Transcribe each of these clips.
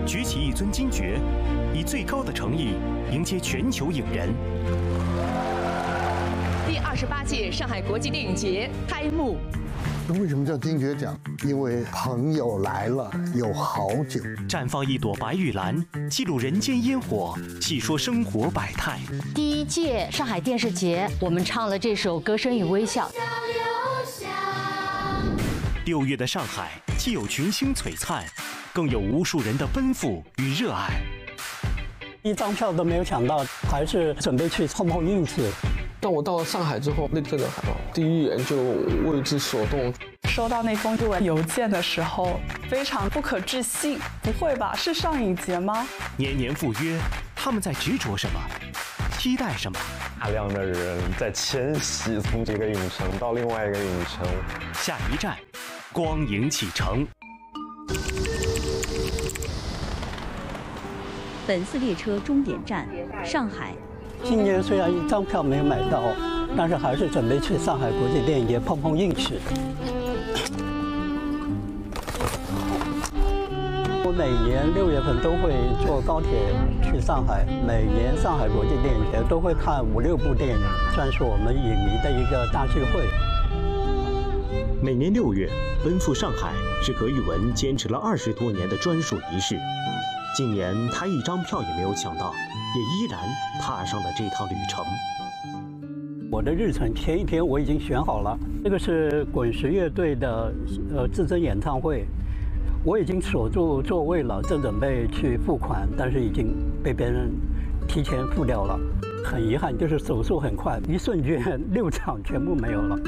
举起一尊金爵，以最高的诚意迎接全球影人。 第28届上海国际电影节开幕。 为什么叫金爵奖？因为朋友来了有好酒。 绽放一朵白玉兰，记录人间烟火，细说生活百态。 第1届上海电视节，我们唱了这首《歌声与微笑》。 6月的上海，既有群星璀璨，更有无数人的奔赴与热爱。 1张票都没有抢到，还是准备去碰碰运气。 当我到了上海之后，那这个海报第一眼就为之所动。 收到那封中文邮件的时候，非常不可置信。不会吧？是上影节吗？ 年年赴约，他们在执着什么？期待什么？ 大量的人在迁徙，从这个影城到另外一个影城。 下一站，光影启程。 本次列车终点站上海。 今年虽然1张票没有买到，但是还是准备去上海国际电影节碰碰运气。我每年6月份都会坐高铁去上海，每年上海国际电影节都会看5、6部电影，算是我们影迷的一个大聚会。 每年6月奔赴上海是葛宇文坚持了20多年的专属仪式。今年他1张票也没有抢到，也依然踏上了这趟旅程。 我的日程前一天我已经选好了，这个是滚石乐队的至臻演唱会，我已经锁住座位了，正准备去付款，但是已经被别人提前付掉了。很遗憾，就是手速很快，一瞬间6场全部没有了。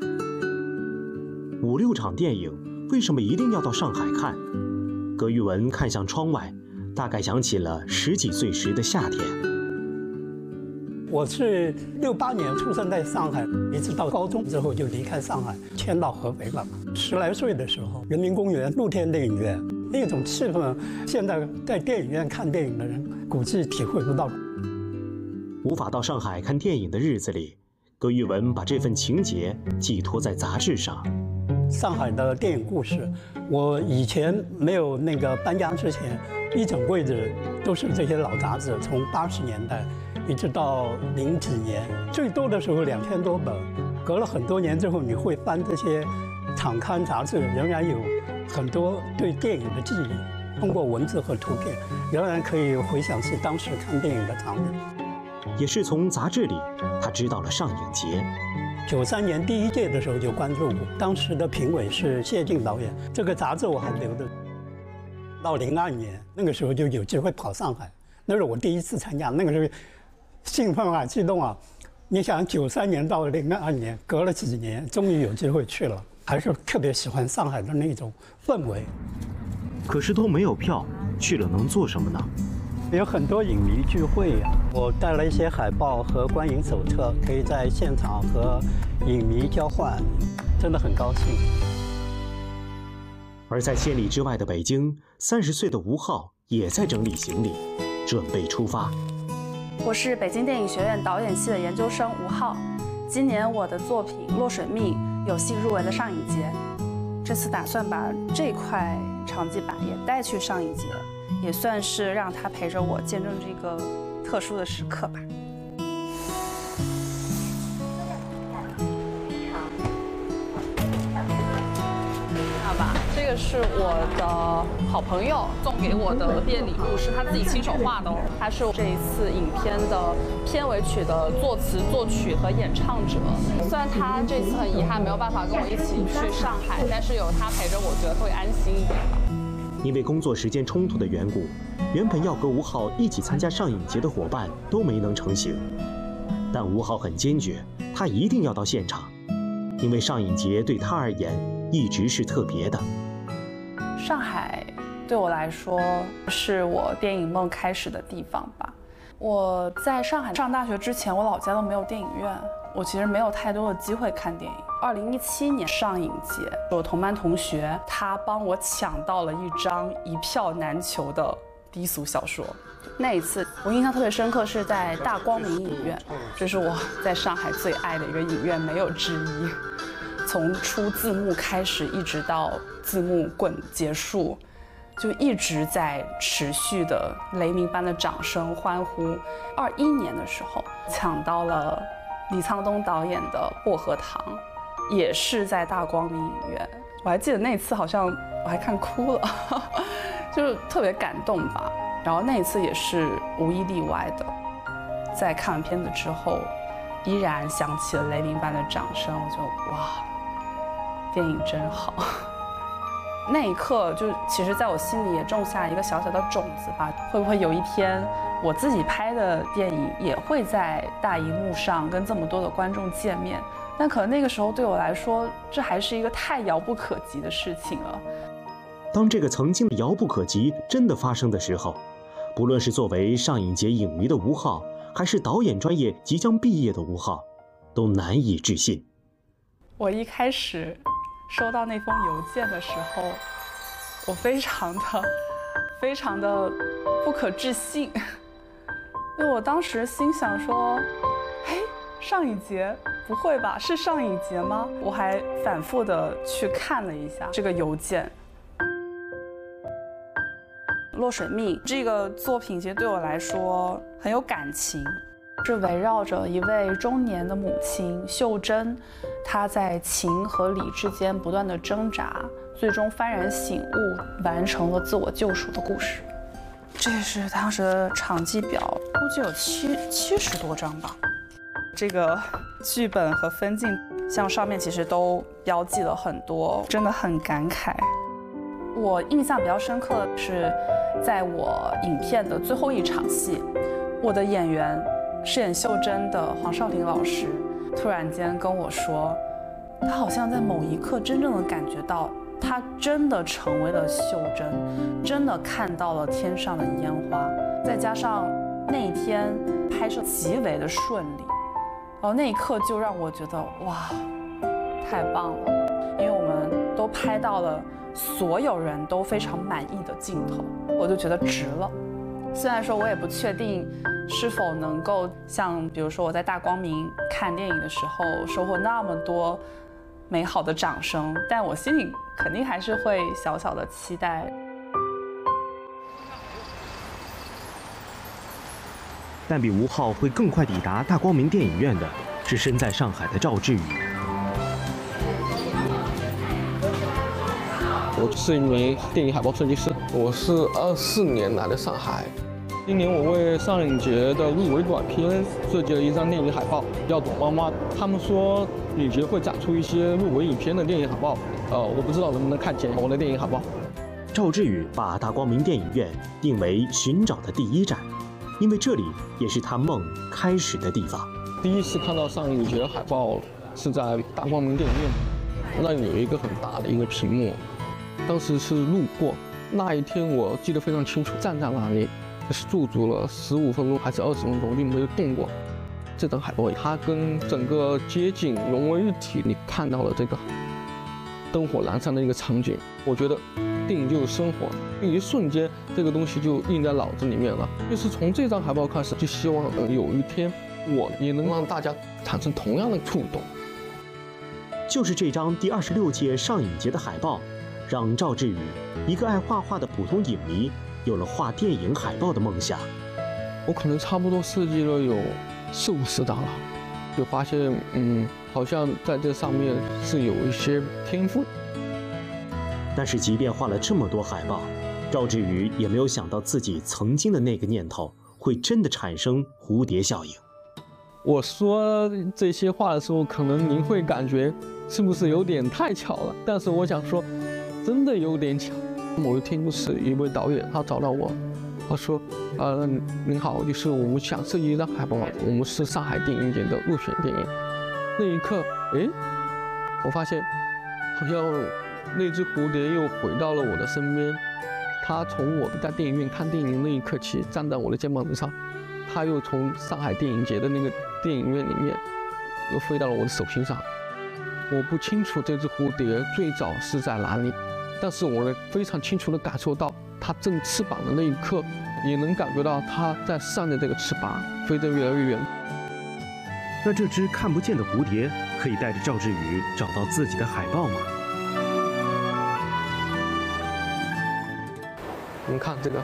5、6场电影，为什么一定要到上海看？葛宇文看向窗外，大概想起了10几岁时的夏天。 我是68年出生在上海，一直到高中之后就离开上海，迁到合肥了。10来岁的时候，人民公园露天电影院那种气氛，现在在电影院看电影的人估计体会不到。 无法到上海看电影的日子里，葛宇文把这份情结寄托在杂志上。 上海的电影故事，我以前没有那个搬家之前，一整柜子都是这些老杂志，从80年代一直到00几年，最多的时候2000多本。隔了很多年之后，你会翻这些场刊杂志，仍然有很多对电影的记忆，通过文字和图片，仍然可以回想起当时看电影的场景。 也是从杂志里，他知道了上影节。 93年第1届的时候就关注过，当时的评委是谢晋导演，这个杂志我还留着。到02年那个时候就有机会跑上海，那是我第1次参加，那个时候兴奋啊，激动啊！你想93年到02年，隔了几年，终于有机会去了，还是特别喜欢上海的那种氛围。 可是都没有票，去了能做什么呢？ 有很多影迷聚会，我带了一些海报和观影手册，可以在现场和影迷交换，真的很高兴。 而在千里之外的北京，30岁的吴昊也在整理行李，准备出发。 我是北京电影学院导演系的研究生吴昊，今年我的作品《落水命》有幸入围了上影节，这次打算把这块长记板也带去上影节。也算是让他陪着我见证这个特殊的时刻吧。好吧，这个是我的好朋友送给我的毕业礼物，是他自己亲手画的哦。他是这一次影片的片尾曲的作词、作曲和演唱者。虽然他这次很遗憾没有办法跟我一起去上海，但是有他陪着我，觉得会安心一点吧。 因为工作时间冲突的缘故，原本要和吴昊一起参加上影节的伙伴都没能成行。但吴昊很坚决，他一定要到现场，因为上影节对他而言一直是特别的。 上海对我来说是我电影梦开始的地方吧。我在上海上大学之前，我老家都没有电影院，我其实没有太多的机会看电影。2017年上影节，我同班同学他帮我抢到了一张一票难求的低俗小说。那一次我印象特别深刻，是在大光明影院，这是我在上海最爱的一个影院，没有之一。从出字幕开始，一直到字幕滚结束， 就一直在持续的雷鸣般的掌声欢呼。21年的时候抢到了李沧东导演的《薄荷糖》，也是在大光明影院。我还记得那次好像我还看哭了，就是特别感动吧。然后那一次也是无一例外的，在看完片子之后，依然响起了雷鸣般的掌声，我就哇，电影真好。那一刻就其实在我心里也种下一个小小的种子吧，会不会有一天我自己拍的电影也会在大荧幕上跟这么多的观众见面？但可能那个时候对我来说，这还是一个太遥不可及的事情了。 当这个曾经的遥不可及真的发生的时候，不论是作为上影节影迷的吴昊，还是导演专业即将毕业的吴昊，都难以置信。 我一开始收到那封邮件的时候，我非常的不可置信，因为我当时心想说，嘿，上影节不会吧？是上影节吗？我还反复的去看了一下这个邮件。《落水命》这个作品其实对我来说很有感情，是围绕着一位中年的母亲秀珍，她在情和理之间不断的挣扎，最终幡然醒悟，完成了自我救赎的故事。这是当时的场记表，估计有70多张吧。这个剧本和分镜，像上面其实都标记了很多，真的很感慨。我印象比较深刻的是，在我影片的最后一场戏，我的演员饰演秀珍的黄少廷老师突然间跟我说，他好像在某一刻真正的感觉到，他真的成为了秀珍，真的看到了天上的烟花，再加上那一天拍摄极为的顺利，然后那一刻就让我觉得哇，太棒了，因为我们都拍到了所有人都非常满意的镜头，我就觉得值了。虽然说我也不确定是否能够像比如说我在大光明看电影的时候收获那么多美好的掌声，但我心里肯定还是会小小的期待。 但比吴昊会更快抵达大光明电影院的是身在上海的赵志宇。 我是一名电影海报设计师，我是24年来的上海。今年我为上影节的入围短片设计了一张电影海报，叫《躲妈妈》。他们说影节会展出一些入围影片的电影海报，我不知道能不能看见我的电影海报。 赵志宇把大光明电影院定为寻找的第一站，因为这里也是他梦开始的地方。 第一次看到上影节的海报是在大光明电影院，那里有一个很大的一个屏幕。当时是路过那一天，我记得非常清楚，站在那里是驻足了15分钟还是20分钟，并没有动过。这张海报它跟整个街景融为一体，你看到了这个灯火阑珊的一个场景。我觉得电影就是生活，一瞬间这个东西就印在脑子里面了。就是从这张海报开始，就希望有一天我也能让大家产生同样的触动。 就是这张第26届上影节的海报，让赵志宇一个爱画画的普通影迷有了画电影海报的梦想。 我可能差不多设计了有40-50张了，就发现好像在这上面是有一些天赋。 但是即便画了这么多海报，赵志宇也没有想到自己曾经的那个念头会真的产生蝴蝶效应。 我说这些话的时候，可能您会感觉是不是有点太巧了，但是我想说真的有点巧。某一天就是一位导演他找到我，他说您好，就是我们想设计一张海报，我们是上海电影节的入选电影。那一刻我发现好像那只蝴蝶又回到了我的身边，它从我在电影院看电影那一刻起站在我的肩膀之上，它又从上海电影节的那个电影院里面又飞到了我的手心上。我不清楚这只蝴蝶最早是在哪里，但是我非常清楚地感受到它振翅膀的那一刻，也能感觉到它在扇着这个翅膀飞得越来越远。 那这只看不见的蝴蝶可以带着赵志宇找到自己的海报吗？ 你看这个，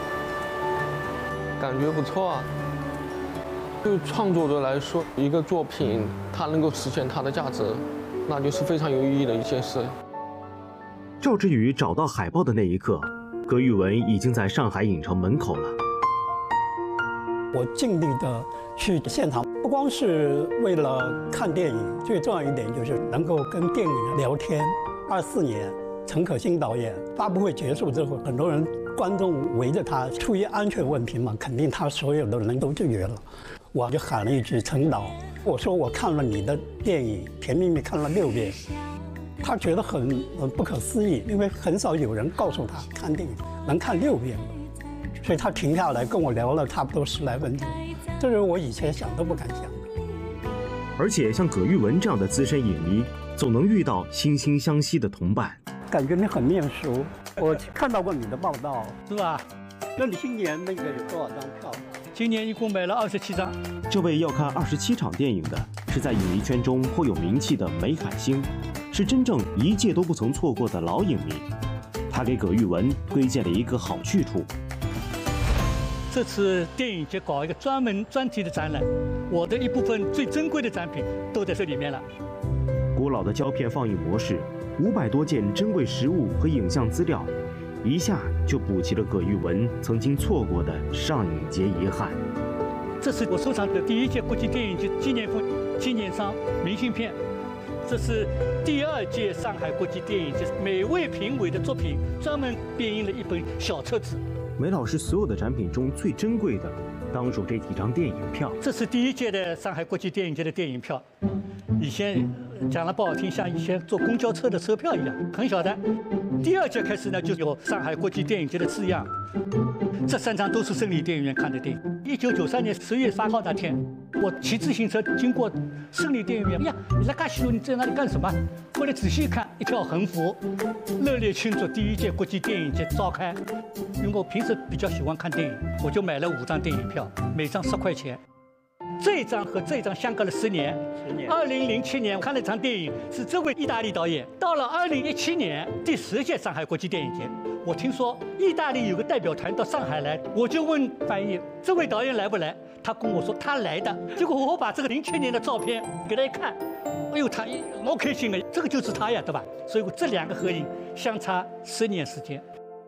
感觉不错啊。对创作者来说，一个作品它能够实现它的价值，那就是非常有意义的一件事。 赵志宇找到海报的那一刻，葛宇文已经在上海影城门口了。 我尽力的去现场，不光是为了看电影，最重要一点就是能够跟电影人聊天。24年，陈可辛导演发布会结束之后，很多人观众围着他，出于安全问题嘛，肯定他所有的人都拒绝了。我就喊了一句：“陈导，我说我看了你的电影《甜蜜蜜》看了6遍。”他觉得很不可思议，因为很少有人告诉他看电影能看6遍，所以他停下来跟我聊了差不多10来分钟，这是我以前想都不敢想的。 而且像葛玉文这样的资深影迷，总能遇到惺惺相惜的同伴， 感觉你很面熟，我看到过你的报道，是吧？那你今年那个有多少张票？ 今年一共买了27张。 这位要看27场电影的，是在影迷圈中颇有名气的梅海星，是真正一届都不曾错过的老影迷。他给葛玉文推荐了一个好去处。 这次电影节搞一个专题的展览，我的一部分最珍贵的展品都在这里面了。 古老的胶片放映模式，500多件珍贵实物和影像资料，一下就补齐了葛玉文曾经错过的上影节遗憾。 这是我收藏的第1届国际电影节纪念封纪念商明信片，这是第2届上海国际电影节每位评委的作品专门编印了一本小册子。 梅老师所有的展品中最珍贵的，当属这几张电影票。 这是第1届的上海国际电影节的电影票，以前讲了不好听，像以前坐公交车的车票一样，很小的。第2届开始呢，就有上海国际电影节的字样。这3张都是胜利电影院看的电影。1993年10月8号那天，我骑自行车经过胜利电影院，哎呀，你在干西路，你在那里干什么？后来仔细一看，一条横幅，热烈庆祝第1届国际电影节召开。因为我平时比较喜欢看电影，我就买了5张电影票，每张10块钱。这一张和这一张相隔了10年。2007年看了一场电影，是这位意大利导演。到了2017年第10届上海国际电影节，我听说意大利有个代表团到上海来，我就问翻译这位导演来不来，他跟我说他来的。结果我把这个07年的照片给他一看，哎呦，他好开心啊，这个就是他呀，对吧？所以这2个合影相差10年时间。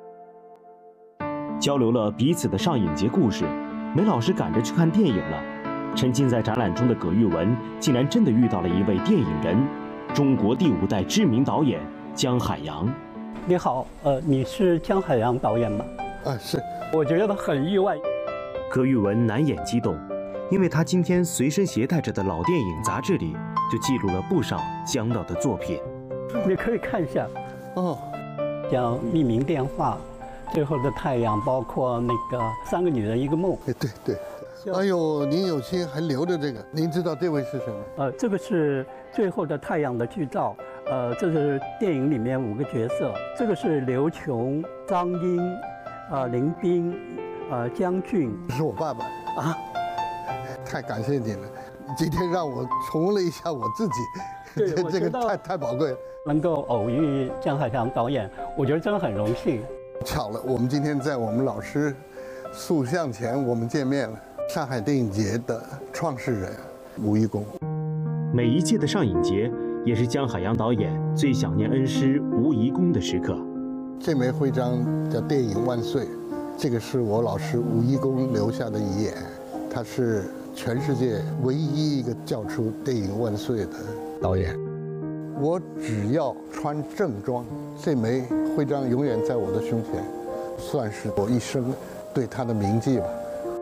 交流了彼此的上影节故事，梅老师赶着去看电影了。沉浸在展览中的葛玉文，竟然真的遇到了一位电影人，中国第5代知名导演姜海洋。 你好，你是姜海洋导演吗？ 是。 我觉得很意外。 葛玉文难掩激动，因为他今天随身携带着的老电影杂志里，就记录了不少姜导的作品。 你可以看一下，像《匿名电话》、《最后的太阳》，包括那个《3个女人一个梦》。 对。哎呦，您有心还留着这个，您知道这位是什么？ 这个是《最后的太阳》的剧照，这是电影里面5个角色，这个是刘琼、张英、林彬、姜俊。 这是我爸爸啊！太感谢你了，今天让我重温了一下我自己，这个太宝贵了。 能够偶遇姜海洋导演，我觉得真的很荣幸。 巧了，我们今天在我们老师塑像前，我们见面了。上海电影节的创始人吴贻弓。 每一届的上影节也是姜海洋导演最想念恩师吴贻弓的时刻。 这枚徽章叫“电影万岁”，这个是我老师吴贻弓留下的遗言。他是全世界唯一一个叫出“电影万岁”的导演。我只要穿正装，这枚徽章永远在我的胸前，算是我一生对他的铭记吧。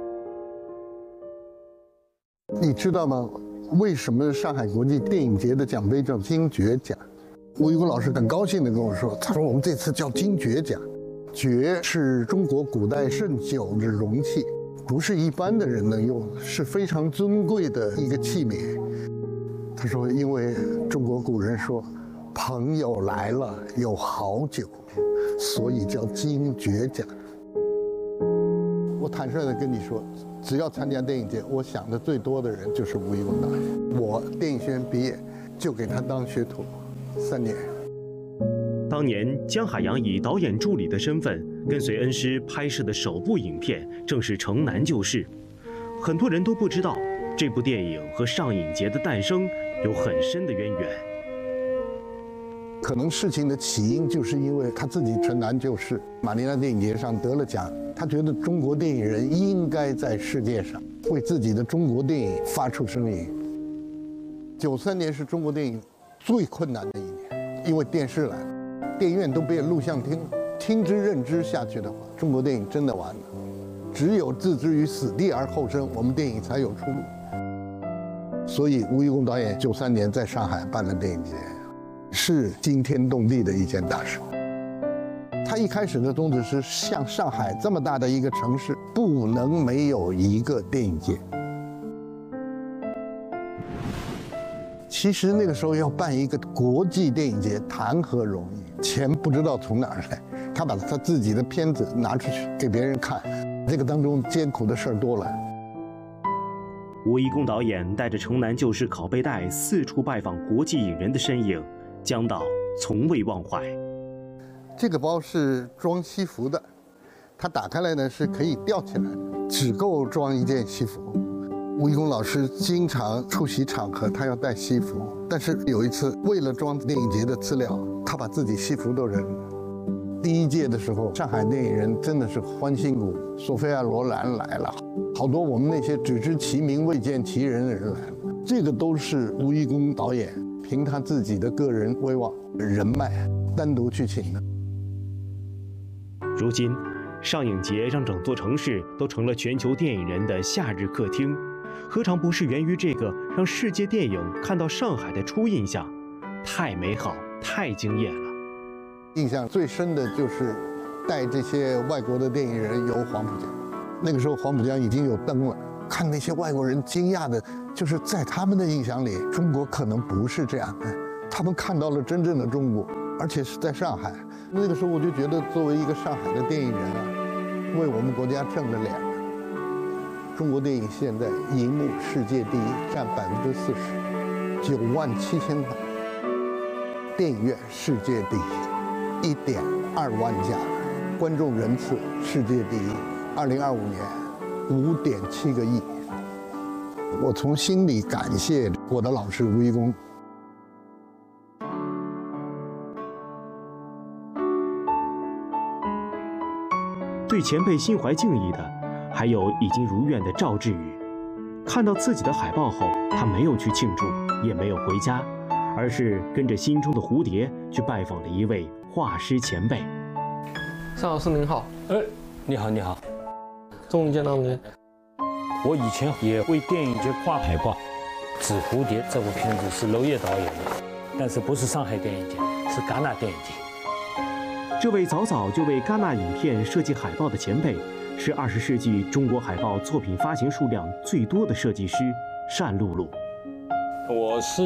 你知道吗？为什么上海国际电影节的奖杯叫金爵奖？吴贻弓老师很高兴地跟我说，他说我们这次叫金爵奖，爵是中国古代盛酒的容器，不是一般的人能用，是非常尊贵的一个器皿。他说，因为中国古人说，朋友来了有好酒，所以叫金爵奖。我坦率地跟你说，只要参加电影节，我想的最多的人就是吴贻弓导演。我电影学院毕业，就给他当学徒3年。 当年姜海洋以导演助理的身份跟随恩师拍摄的首部影片正是《城南旧事》，很多人都不知道这部电影和上影节的诞生有很深的渊源。 可能事情的起因就是因为他自己城南旧事，马尼拉电影节上得了奖，他觉得中国电影人应该在世界上为自己的中国电影发出声音。93年是中国电影最困难的一年，因为电视来了，电影院都变录像厅了，听之任之下去的话，中国电影真的完了。只有置之于死地而后生，我们电影才有出路。所以吴贻弓导演93年在上海办了电影节，是惊天动地的一件大事。他一开始的宗旨是，像上海这么大的一个城市，不能没有一个电影节。其实那个时候要办一个国际电影节，谈何容易？钱不知道从哪儿来，他把他自己的片子拿出去给别人看，这个当中艰苦的事儿多了。 吴贻弓导演带着《城南旧事》拷贝带四处拜访国际影人的身影，姜导从未忘怀。 这个包是装西服的，它打开来呢是可以吊起来的，只够装一件西服。吴贻弓老师经常出席场合，他要带西服，但是有一次为了装电影节的资料，他把自己西服都扔了。第1届的时候，上海电影人真的是欢欣鼓舞，索菲亚·罗兰来了，好多我们那些只知其名未见其人的人来了。这个都是吴贻弓导演凭他自己的个人威望、人脉单独去请的。 如今，上影节让整座城市都成了全球电影人的夏日客厅，何尝不是源于这个让世界电影看到上海的初印象？太美好，太惊艳了。 印象最深的就是带这些外国的电影人游黄浦江，那个时候黄浦江已经有灯了，看那些外国人惊讶的，就是在他们的印象里，中国可能不是这样的，他们看到了真正的中国，而且是在上海。那个时候我就觉得，作为一个上海的电影人啊，为我们国家挣了脸了。中国电影现在银幕世界第一，占40%，97000块；电影院世界第一，1.2万家；观众人次世界第一，2025年5.7个亿。我从心里感谢我的老师吴贻弓。 对前辈心怀敬意的，还有已经如愿的赵志宇。看到自己的海报后，他没有去庆祝，也没有回家，而是跟着心中的蝴蝶去拜访了一位画师前辈。 尚老师您好。 你好，你好， 终于见到您。 我以前也为电影节画海报，《纸蝴蝶》这部片子是娄烨导演的，但是不是上海电影节，是戛纳电影节。 这位早早就为戛纳影片设计海报的前辈，是20世纪中国海报作品发行数量最多的设计师单露露。 我是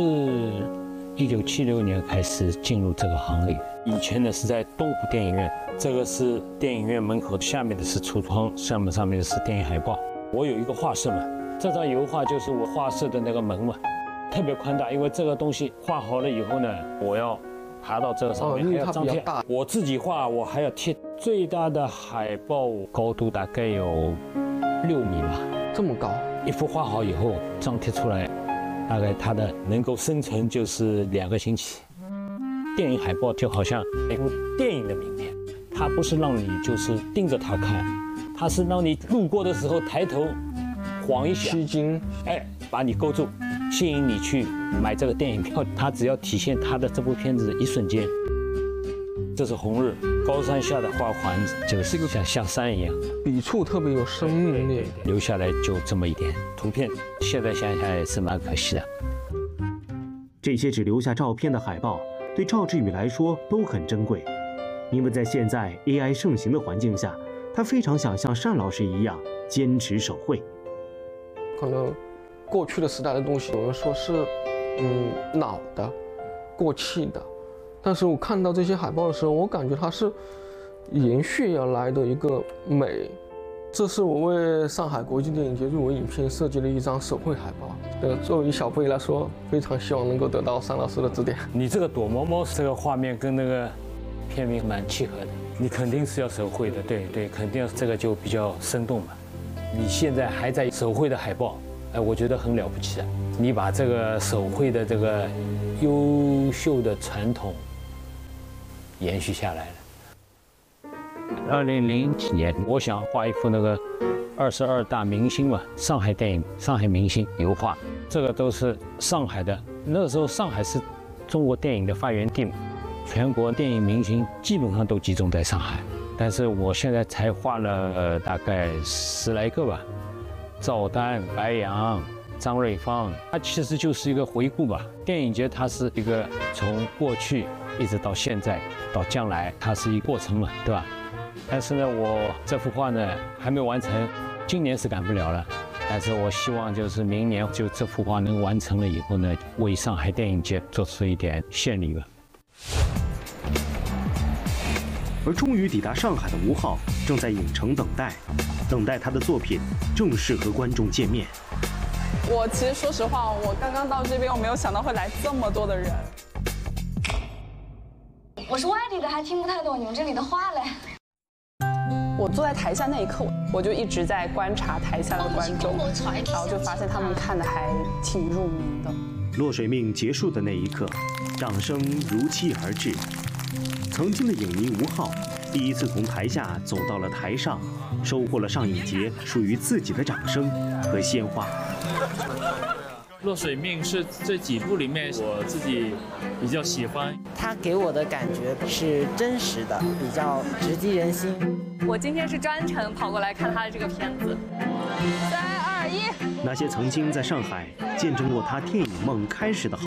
1976年开始进入这个行业，以前呢是在东湖电影院，这个是电影院门口，下面的是橱窗，上面的是电影海报。我有一个画室嘛，这张油画就是我画室的那个门嘛，特别宽大，因为这个东西画好了以后呢，我要爬到这个上面，还要张贴。我自己画，我还要贴。最大的海报高度大概有6米吧， 这么高。 一幅画好以后，张贴出来，大概它的能够生成就是2个星期。电影海报就好像一部电影的名片，它不是让你就是盯着它看，它是让你路过的时候抬头晃一下， 吸睛， 把你勾住，吸引你去买这个电影票。它只要体现它的这部片子的一瞬间。这是红日，高山下的花环，就是像下山一样， 笔触特别有生命力。 留下来就这么一点图片，现在想想也是蛮可惜的。 这些只留下照片的海报，对赵志宇来说都很珍贵，因为在现在 AI 盛行的环境下，他非常想像单老师一样坚持手绘。 可能过去的时代的东西，有人说是老的、过气的。但是我看到这些海报的时候，我感觉它是延续而来的一个美。这是我为上海国际电影节入围影片设计的一张手绘海报。作为小辈来说，非常希望能够得到单老师的指点。 你这个躲猫猫这个画面跟那个片名蛮契合的。你肯定是要手绘的，对，肯定这个就比较生动嘛。你现在还在手绘的海报，我觉得很了不起啊！你把这个手绘的这个优秀的传统延续下来了。2007年，我想画一幅那个22大明星嘛，上海电影、上海明星油画，这个都是上海的。那个时候上海是中国电影的发源地嘛，全国电影明星基本上都集中在上海。但是我现在才画了大概10来个吧，赵丹、白杨、张瑞芳，它其实就是一个回顾吧。电影节它是一个从过去一直到现在到将来，它是一个过程嘛，对吧？但是呢，我这幅画呢还没完成，今年是赶不了了。但是我希望就是明年就这幅画能完成了以后呢，为上海电影节做出一点献礼吧。 而终于抵达上海的吴昊正在影城等待他的作品正式和观众见面。 我其实说实话，我刚刚到这边，我没有想到会来这么多的人。 我是外地的，还听不太懂你们这里的话嘞。 我坐在台下那一刻，我就一直在观察台下的观众，然后就发现他们看的还挺入迷的。 落水命结束的那一刻，掌声如期而至。曾经的影迷吴昊第一次从台下走到了台上，收获了上影节属于自己的掌声和鲜花。 落水命是这几部里面我自己比较喜欢， 他给我的感觉是真实的，比较直击人心。 我今天是专程跑过来看他的这个片子。3、2、1。 那些曾经在上海见证过他电影梦开始的